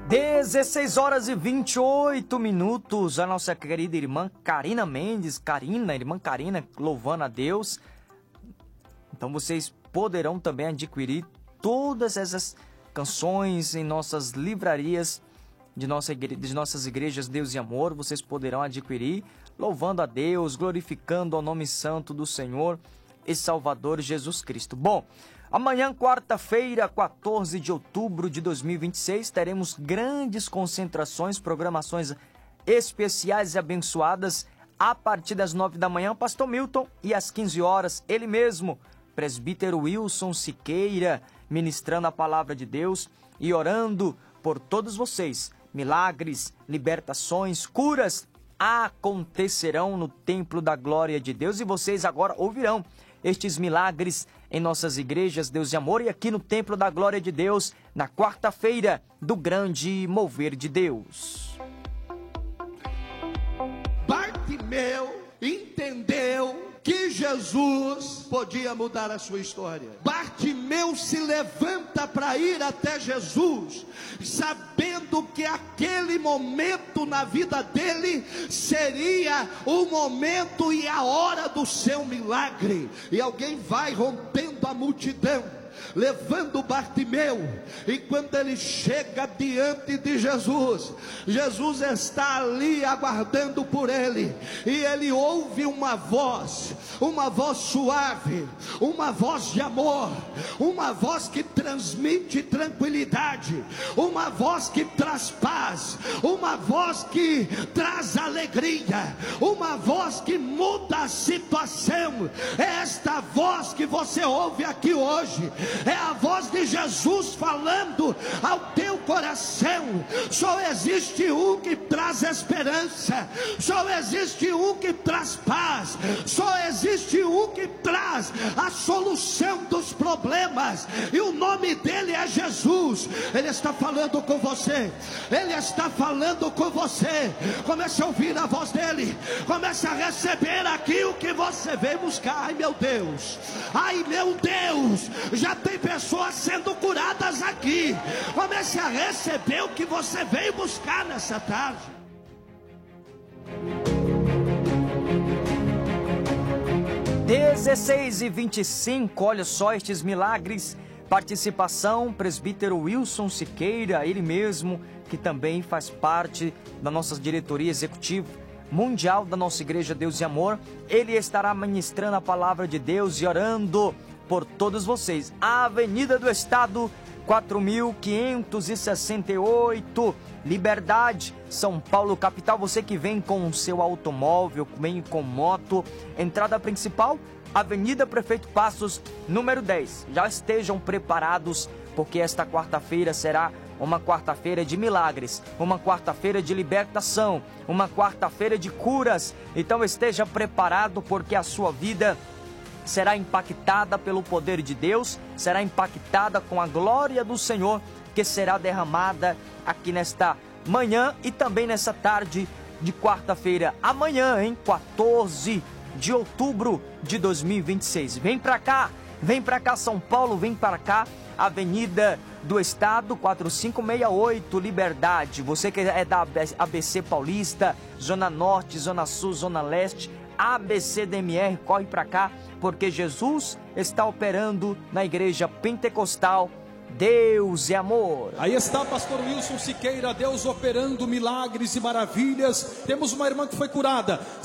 16 horas e 28 minutos, a nossa querida irmã Karina Mendes, irmã Karina, louvando a Deus. Então vocês poderão também adquirir todas essas canções em nossas livrarias de nossas igrejas Deus e Amor. Vocês poderão adquirir, louvando a Deus, glorificando o nome santo do Senhor e Salvador Jesus Cristo. Bom, amanhã, quarta-feira, 14 de outubro de 2026, teremos grandes concentrações, programações especiais e abençoadas a partir das 9 da manhã, Pastor Milton, e às 15 horas, ele mesmo, presbítero Wilson Siqueira, ministrando a palavra de Deus e orando por todos vocês. Milagres, libertações, curas acontecerão no templo da glória de Deus e vocês agora ouvirão estes milagres em nossas igrejas Deus e Amor e aqui no templo da glória de Deus na quarta-feira do grande mover de Deus. Bartimeu entendeu que Jesus podia mudar a sua história. Bartimeu se levanta para ir até Jesus, sabendo que aquele momento na vida dele seria o momento e a hora do seu milagre. E alguém vai rompendo a multidão, levando Bartimeu, e quando ele chega diante de Jesus, Jesus está ali aguardando por ele, e ele ouve uma voz suave, uma voz de amor, uma voz que transmite tranquilidade, uma voz que traz paz, uma voz que traz alegria, uma voz que muda a situação. É esta voz que você ouve aqui hoje, é a voz de Jesus falando ao teu coração. Só existe um que traz esperança, só existe um que traz paz, só existe um que traz a solução dos problemas, e o nome dele é Jesus. Ele está falando com você, ele está falando com você. Comece a ouvir a voz dele, comece a receber aqui o que você veio buscar. Ai meu Deus, já tem pessoas sendo curadas aqui. Comece a receber o que você veio buscar nessa tarde. Dezesseis e 25, olha só estes milagres. Participação, presbítero Wilson Siqueira, ele mesmo que também faz parte da nossa diretoria executiva mundial da nossa igreja Deus e Amor. Ele estará ministrando a palavra de Deus e orando por todos vocês. A Avenida do Estado, 4.568, Liberdade, São Paulo, capital. Você que vem com o seu automóvel, vem com moto, entrada principal, Avenida Prefeito Passos, número 10. Já estejam preparados, porque esta quarta-feira será uma quarta-feira de milagres, uma quarta-feira de libertação, uma quarta-feira de curas. Então esteja preparado, porque a sua vida será impactada pelo poder de Deus, será impactada com a glória do Senhor, que será derramada aqui nesta manhã e também nessa tarde de quarta-feira. Amanhã, em 14 de outubro de 2026. Vem pra cá São Paulo, vem pra cá, Avenida do Estado, 4568, Liberdade. Você que é da ABC Paulista, Zona Norte, Zona Sul, Zona Leste, ABCDMR, corre pra cá, porque Jesus está operando na igreja pentecostal Deus e Amor. Aí está pastor Wilson Siqueira, Deus operando milagres e maravilhas. Temos uma irmã que foi curada.